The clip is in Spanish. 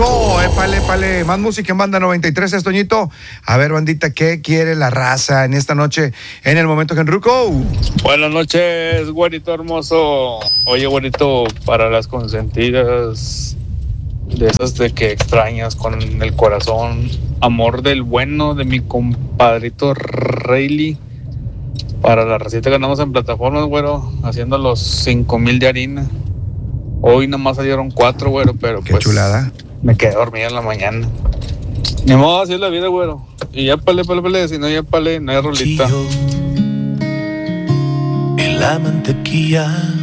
Ruco. Épale, épale. Más música en Banda 93, Toñito. A ver, bandita, ¿qué quiere la raza en esta noche en el momento Genruco? Buenas noches, güerito hermoso. Oye, güerito, para las consentidas, de esas de que extrañas con el corazón, amor del bueno de mi compadrito Rayleigh. Para la receta que andamos en plataformas, güero, haciendo los 5,000 de harina. Hoy nomás salieron 4, güero, pero Qué pues chulada. me quedé dormido en la mañana. Ni modo, así es la vida, güero. Y ya pale, si no ya pale, no hay rolita. Y la mantequilla